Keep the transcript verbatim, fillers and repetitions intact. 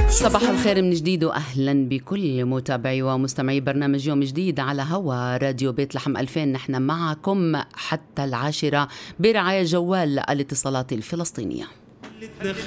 صباح الخير من جديد وأهلا بكل متابعي ومستمعي برنامج يوم جديد على هوا راديو بيت لحم ألفين. نحن معكم حتى العاشرة برعاية جوال الاتصالات الفلسطينية.